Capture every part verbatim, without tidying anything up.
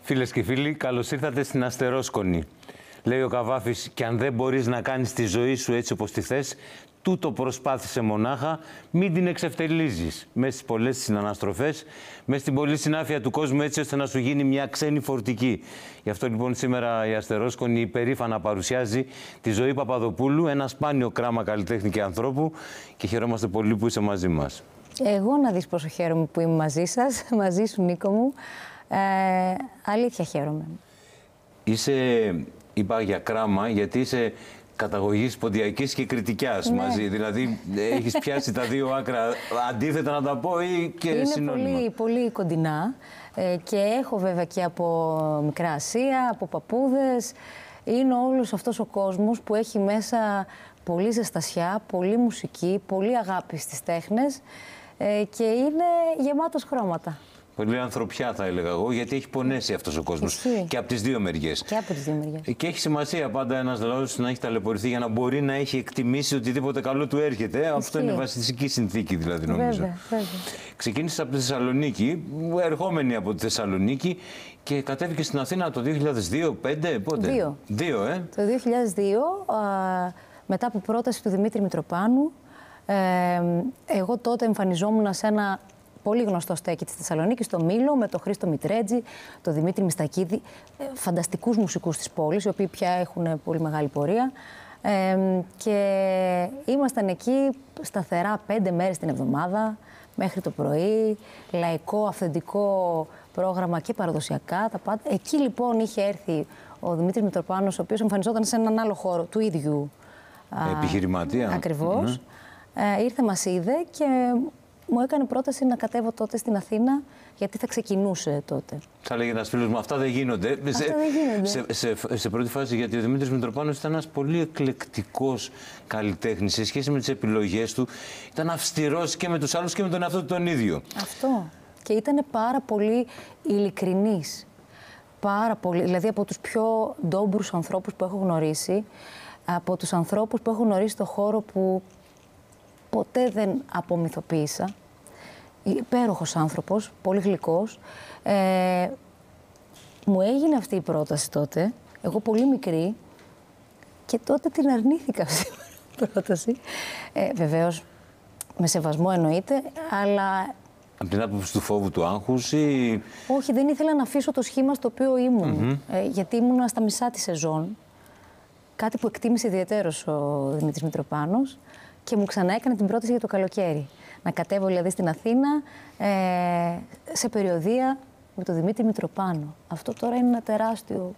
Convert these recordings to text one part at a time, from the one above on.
Φίλες και φίλοι, καλώς ήρθατε στην Αστερόσκονη. Λέει ο Καβάφης, και αν δεν μπορείς να κάνεις τη ζωή σου έτσι όπως τη θες, τούτο προσπάθησε μονάχα, μην την εξευτελίζεις μέσα στις πολλές συναναστροφές, μέσα στην πολλή συνάφεια του κόσμου, έτσι ώστε να σου γίνει μια ξένη φορτική. Γι' αυτό λοιπόν σήμερα η Αστερόσκονη υπερήφανα παρουσιάζει τη Ζωή Παπαδοπούλου, ένα σπάνιο κράμα καλλιτέχνη και ανθρώπου, και χαιρόμαστε πολύ που είσαι μαζί μας. Εγώ να δεις πόσο χαίρομαι που είμαι μαζί σας, μαζί σου Νίκο μου. Ε, αλήθεια χαίρομαι. Είσαι, είπα για κράμα, γιατί είσαι καταγωγής ποντιακής και κριτικιάς, ναι, μαζί. Δηλαδή έχεις πιάσει τα δύο άκρα, αντίθετα να τα πω, ή και είναι συνώνυμα. Είναι πολύ, πολύ κοντινά ε, και έχω βέβαια και από Μικρά Ασία, από παππούδες. Είναι όλος αυτός ο κόσμος που έχει μέσα πολύ ζεστασιά, πολύ μουσική, πολύ αγάπη στις τέχνες ε, και είναι γεμάτος χρώματα. Πολύ ανθρωπιά θα έλεγα εγώ, γιατί έχει πονέσει αυτός ο κόσμος. Εσύ. Και από τις δύο μεριές. Και από τις δύο μεριές. Και έχει σημασία πάντα ένας λαός να έχει ταλαιπωρηθεί για να μπορεί να έχει εκτιμήσει οτιδήποτε καλό του έρχεται. Εσύ. Αυτό είναι βασική συνθήκη, δηλαδή, νομίζω. Βέβαια, βέβαια. Ξεκίνησε από τη Θεσσαλονίκη, ερχόμενη από τη Θεσσαλονίκη, και κατέβηκε στην Αθήνα το δύο χιλιάδες δύο, πέντε, πότε? Δύο. Δύο, ε. Το δύο χιλιάδες δύο, α, μετά από πρόταση του Δημήτρη Μητροπάνου, ε, εγώ τότε εμφανιζόμουν σε ένα πολύ γνωστό στέκι της Θεσσαλονίκης, στο Μήλο, με τον Χρήστο Μητρέτζη, τον Δημήτρη Μιστακίδη, φανταστικούς μουσικούς της πόλης, οι οποίοι πια έχουν πολύ μεγάλη πορεία. Ε, και ήμασταν εκεί σταθερά πέντε μέρες την εβδομάδα, μέχρι το πρωί, λαϊκό, αυθεντικό πρόγραμμα και παραδοσιακά, τα πάντα. Εκεί λοιπόν είχε έρθει ο Δημήτρης Μητροπάνος, ο οποίος εμφανιζόταν σε έναν άλλο χώρο του ίδιου επιχειρηματία. Ακριβώς. Mm-hmm. Ε, ήρθε, μας είδε και μου έκανε πρόταση να κατέβω τότε στην Αθήνα, γιατί θα ξεκινούσε τότε. Θα λέγει ένας φίλος μου, αυτά δεν γίνονται. Αυτά σε, δεν γίνονται. Σε, σε, σε πρώτη φάση, γιατί ο Δημήτρης Μητροπάνος ήταν ένας πολύ εκλεκτικός καλλιτέχνης σε σχέση με τις επιλογές του. Ήταν αυστηρός και με τους άλλους και με τον εαυτό του τον ίδιο. Αυτό. Και ήταν πάρα πολύ ειλικρινής. Πάρα πολύ. Δηλαδή από τους πιο ντόμπρους ανθρώπους που έχω γνωρίσει, από τους ανθρώπους που έχω γνωρίσει στο χώρο που ποτέ δεν απομυθοποίησα. Υπέροχος άνθρωπος, πολύ γλυκός. Ε, μου έγινε αυτή η πρόταση τότε, εγώ πολύ μικρή, και τότε την αρνήθηκα αυτή η πρόταση. Ε, βεβαίως, με σεβασμό εννοείται, αλλά... Από την άποψη του φόβου του άγχους ή... Όχι, δεν ήθελα να αφήσω το σχήμα στο οποίο ήμουν, mm-hmm. ε, γιατί ήμουν στα μισά τη σεζόν, κάτι που εκτίμησε ιδιαιτέρως ο Δημήτρης Μητροπάνος, και μου ξανά έκανε την πρόταση για το καλοκαίρι. Να κατέβω δηλαδή στην Αθήνα ε, σε περιοδεία με τον Δημήτρη Μητροπάνο. Αυτό τώρα είναι ένα τεράστιο...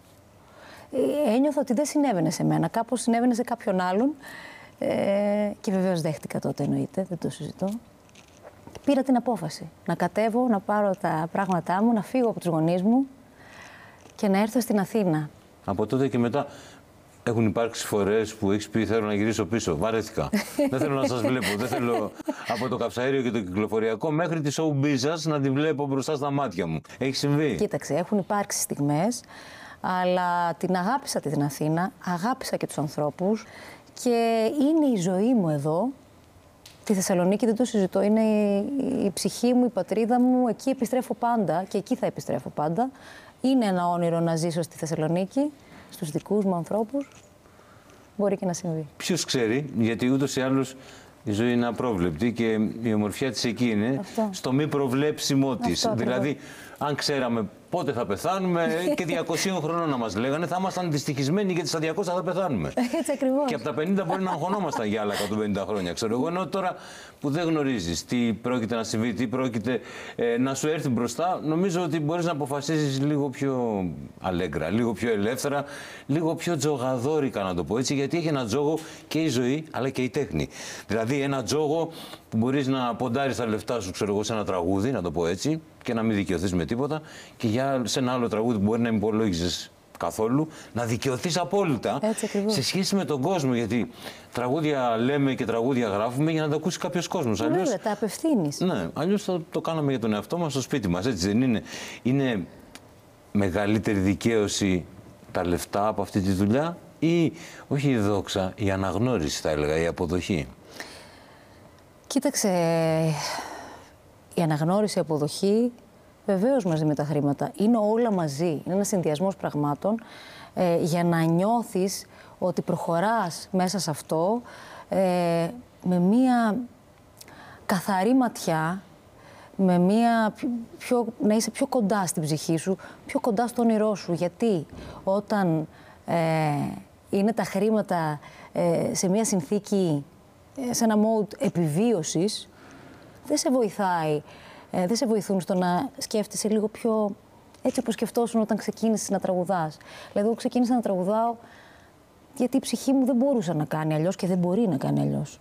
Ε, ένιωθα ότι δεν συνέβαινε σε μένα, κάπως συνέβαινε σε κάποιον άλλον. Ε, και βεβαίως δέχτηκα τότε, εννοείται, δεν το συζητώ. Πήρα την απόφαση να κατέβω, να πάρω τα πράγματά μου, να φύγω από τους γονείς μου και να έρθω στην Αθήνα. Από τότε και μετά... Έχουν υπάρξει φορές που έχεις πει θέλω να γυρίσω πίσω, βαρέθηκα. Δεν θέλω να σας βλέπω, δεν θέλω από το καυσαέριο και το κυκλοφοριακό μέχρι τη showbiz σας να τη βλέπω μπροστά στα μάτια μου. Έχει συμβεί? Κοίταξε, έχουν υπάρξει στιγμές, αλλά την αγάπησα την Αθήνα, αγάπησα και τους ανθρώπους και είναι η ζωή μου εδώ. Τη Θεσσαλονίκη δεν το συζητώ, είναι η ψυχή μου, η πατρίδα μου, εκεί επιστρέφω πάντα και εκεί θα επιστρέφω πάντα. Είναι ένα όνειρο να ζήσω στη Θεσσαλονίκη, στους δικούς μου ανθρώπους, μπορεί και να συμβεί. Ποιος ξέρει, γιατί ούτως ή άλλως η ζωή είναι απρόβλεπτη και η ομορφιά της εκεί είναι αυτό. Στο μη προβλέψιμό της. Αυτό, δηλαδή, ακριβώς. Αν ξέραμε πότε θα πεθάνουμε και διακοσίων χρονών να μας λέγανε, θα ήμασταν δυστυχισμένοι γιατί στα διακόσια θα πεθάνουμε. Έτσι ακριβώς. Και από τα πενήντα μπορεί να αγχωνόμασταν για άλλα εκατόν πενήντα χρόνια. Ξέρω εγώ, ενώ τώρα που δεν γνωρίζεις τι πρόκειται να συμβεί, τι πρόκειται ε, να σου έρθει μπροστά, νομίζω ότι μπορείς να αποφασίσεις λίγο πιο αλέγκρα, λίγο πιο ελεύθερα, λίγο πιο τζογαδόρικα, να το πω έτσι, γιατί έχει ένα τζόγο και η ζωή αλλά και η τέχνη. Δηλαδή, ένα τζόγο που μπορείς να ποντάρεις τα λεφτά σου, ξέρω εγώ, σε ένα τραγούδι, να το πω έτσι, και να μην δικαιωθείς με τίποτα, και για, σε ένα άλλο τραγούδι που μπορεί να μην υπολόγιζες καθόλου, να δικαιωθείς απόλυτα σε σχέση με τον κόσμο. Γιατί τραγούδια λέμε και τραγούδια γράφουμε για να τα ακούσει κάποιος κόσμος. Βέβαια, αλλιώς, τα απευθύνεις. Ναι, αλλιώς το, το κάναμε για τον εαυτό μας στο σπίτι μας, έτσι δεν είναι? Είναι μεγαλύτερη δικαίωση τα λεφτά από αυτή τη δουλειά, ή όχι η δόξα, η αναγνώριση, θα έλεγα, η αποδοχή? Κοίταξε, η αναγνώριση, η αποδοχή Βεβαίως μαζί με τα χρήματα. Είναι όλα μαζί. Είναι ένας συνδυασμός πραγμάτων ε, για να νιώθεις ότι προχωράς μέσα σε αυτό ε, με μία καθαρή ματιά, με μία πιο, να είσαι πιο κοντά στην ψυχή σου, πιο κοντά στο όνειρό σου. Γιατί όταν ε, είναι τα χρήματα ε, σε μία συνθήκη, ε, σε ένα mode επιβίωσης, δεν σε βοηθάει, ε, δεν σε βοηθούν στο να σκέφτεσαι λίγο πιο έτσι όπως σκεφτόσουν όταν ξεκίνησες να τραγουδάς. Δηλαδή, εγώ ξεκίνησα να τραγουδάω γιατί η ψυχή μου δεν μπορούσε να κάνει αλλιώς και δεν μπορεί να κάνει αλλιώς.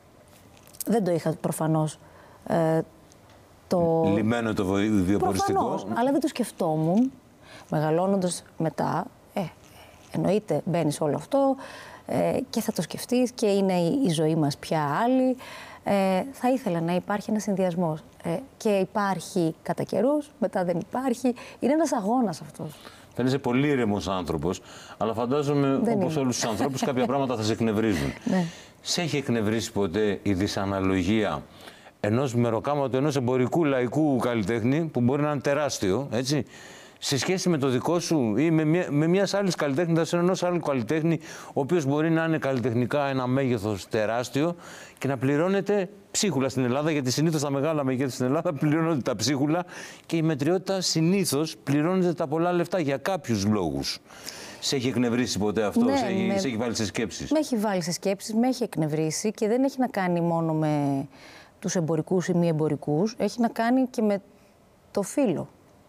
Δεν το είχα προφανώς ε, το... λυμμένο το βιοποριστικό. Προφανώς, αλλά δεν το σκεφτόμουν. Μεγαλώνοντας μετά, ε, εννοείται μπαίνεις σε όλο αυτό ε, και θα το σκεφτείς και είναι η, η ζωή μας πια άλλη. Ε, θα ήθελα να υπάρχει ένας συνδυασμός ε, και υπάρχει κατά καιρούς, μετά δεν υπάρχει. Είναι ένας αγώνας αυτός. Θα είσαι πολύ ήρεμος άνθρωπος, αλλά φαντάζομαι δεν όπως είναι. Όλους τους ανθρώπους κάποια πράγματα θα σε εκνευρίζουν. Ναι. Σε έχει εκνευρίσει ποτέ η δυσαναλογία ενός μεροκάματο, ενός εμπορικού λαϊκού καλλιτέχνη που μπορεί να είναι τεράστιο, έτσι, σε σχέση με το δικό σου ή με, μια, με μιας άλλης καλλιτέχνητας, ενός άλλου καλλιτέχνη, ο οποίος μπορεί να είναι καλλιτεχνικά ένα μέγεθος τεράστιο και να πληρώνεται ψίχουλα στην Ελλάδα, γιατί συνήθως τα μεγάλα μεγέθη στην Ελλάδα πληρώνονται τα ψίχουλα και η μετριότητα συνήθως πληρώνεται τα πολλά λεφτά για κάποιους λόγους. Σε έχει εκνευρίσει ποτέ αυτό, ναι, σε, έχει, με... σε έχει βάλει σε σκέψεις? Με έχει βάλει σε σκέψεις, με έχει εκνευρίσει και δεν έχει να κάνει μόνο με τους εμπορικούς ή μη εμπορικούς, έχει να κάνει και με το φύλο.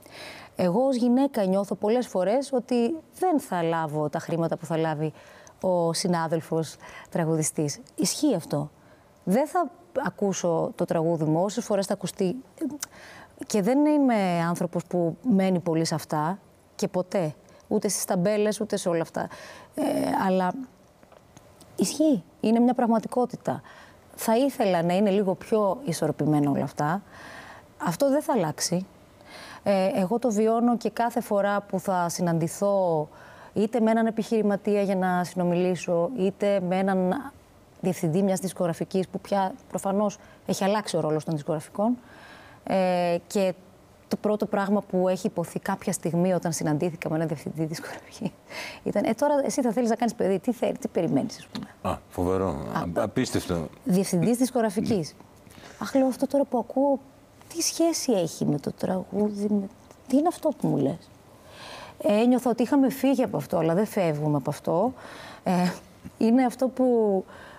Εγώ ως γυναίκα νιώθω πολλές φορές ότι δεν θα λάβω τα χρήματα που θα λάβει ο συνάδελφος τραγουδιστής. Ισχύει αυτό. Δεν θα ακούσω το τραγούδι μου όσες φορές θα ακουστεί. Και δεν είμαι άνθρωπος που μένει πολύ σε αυτά και ποτέ. Ούτε στις ταμπέλες, ούτε σε όλα αυτά. Ε, αλλά ισχύει. Είναι μια πραγματικότητα. Θα ήθελα να είναι λίγο πιο ισορροπημένα όλα αυτά. Αυτό δεν θα αλλάξει. Ε, εγώ το βιώνω και κάθε φορά που θα συναντηθώ είτε με έναν επιχειρηματία για να συνομιλήσω, είτε με έναν διευθυντή μιας δισκογραφικής που πια προφανώς έχει αλλάξει ο ρόλος των δισκογραφικών. Ε, και το πρώτο πράγμα που έχει υποθεί κάποια στιγμή όταν συναντήθηκα με έναν διευθυντή δισκογραφική ήταν «Ε, τώρα εσύ θα θέλεις να κάνεις παιδί, τι, θέλ, τι περιμένεις, ας πούμε». Α, φοβερό, Α, απίστευτο. Διευθυντής δισκογραφικής. Αχ, λέω, αυτό τώρα που ακούω, τι σχέση έχει με το τραγούδι, με... τι είναι αυτό που μου λες? Ένιωθα ότι είχαμε φύγει από αυτό, αλλά δεν φεύγουμε από αυτό. Ε, είναι αυτό που